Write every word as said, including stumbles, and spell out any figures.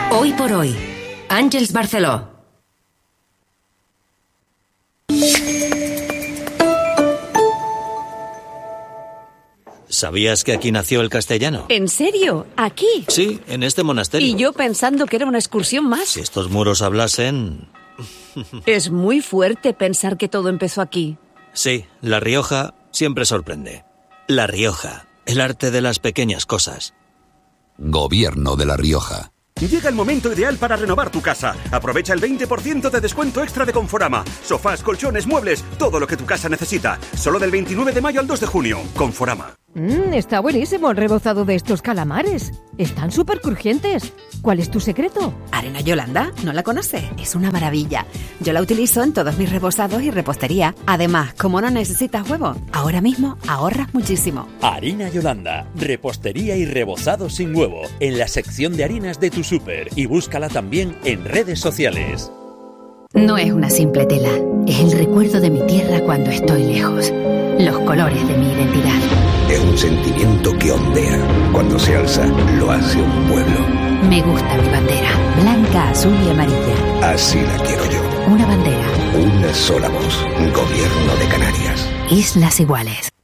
Hoy por hoy, Àngels Barceló. ¿Sabías que aquí nació el castellano? ¿En serio? ¿Aquí? Sí, en este monasterio. Y yo pensando que era una excursión más. Si estos muros hablasen... Es muy fuerte pensar que todo empezó aquí. Sí, La Rioja siempre sorprende. La Rioja, el arte de las pequeñas cosas. Gobierno de La Rioja. Llega el momento ideal para renovar tu casa. Aprovecha el veinte por ciento de descuento extra de Conforama. Sofás, colchones, muebles, todo lo que tu casa necesita. Solo del veintinueve de mayo al dos de junio. Conforama. Mmm, está buenísimo el rebozado de estos calamares. Están súper crujientes. ¿Cuál es tu secreto? Arena Yolanda, ¿no la conoce? Es una maravilla. Yo la utilizo en todos mis rebozados y repostería. Además, como no necesitas huevo, ahora mismo ahorras muchísimo. Harina Yolanda, repostería y rebozado sin huevo, en la sección de harinas de tu súper, y búscala también en redes sociales. No es una simple tela, es el recuerdo de mi tierra cuando estoy lejos. Los colores de mi identidad. Es un sentimiento que ondea. Cuando se alza, lo hace un pueblo. Me gusta mi bandera, blanca, azul y amarilla. Así la quiero yo. Una bandera. Una sola voz. Gobierno de Canarias. Islas Iguales.